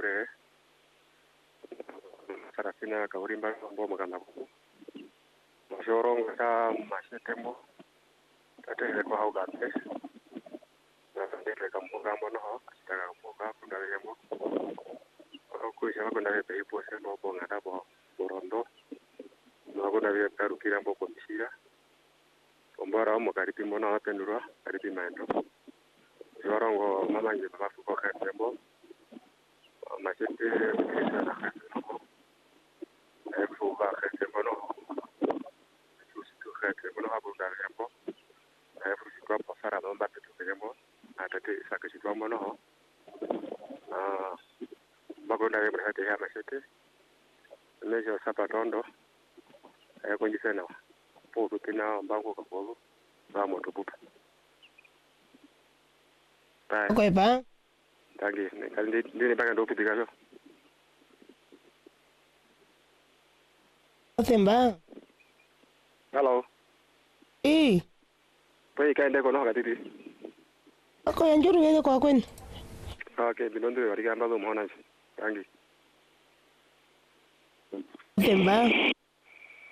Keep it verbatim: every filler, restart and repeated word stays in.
ure sarafina kaurimba mbo magana ku mashorong ka mashetemo tate ko haugate na ndele kambo kambo no sitaka mboga kuna yemo ko isha ko ndale pe ipo se no bonga da bo borondo no ko ndale peru kira mbo ko misira ombara mo karipi mona atendura karipi mendo yorongo mama nje baba ko ka tembo machete kisa na ko e ko ka tembo no susi ko tembo no hapo ndale tembo e ko ko pasara no batte tembo atate saka si tuamo no ah bago ndale brate ya machete lejo sapatondo e ko njisena po kina bango ka bolo ba mo to pupa bye Okay ba? Tagi, kandi hindi ba ndo pitika so? Atemba. Hello. Eh. Pai kaende kono katiti. Ako yanjuru yeye kwa kwen. Okay, binondo yari kamba do mona. Tangi. Atemba.